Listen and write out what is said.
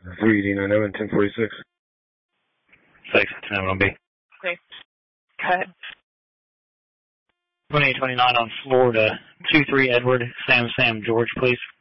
389 1046. 6 on B. Okay. Go ahead. 2829 on Florida. 23 Edward, Sam, George, please.